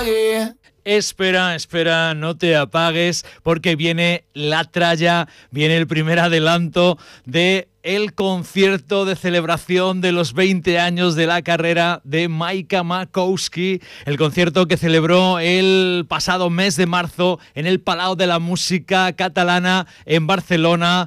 apague. Espera, espera, no te apagues, porque viene la tralla, viene el primer adelanto de el concierto de celebración de los 20 años de la carrera de Maika Makowski, el concierto que celebró el pasado mes de marzo en el Palau de la Música Catalana en Barcelona,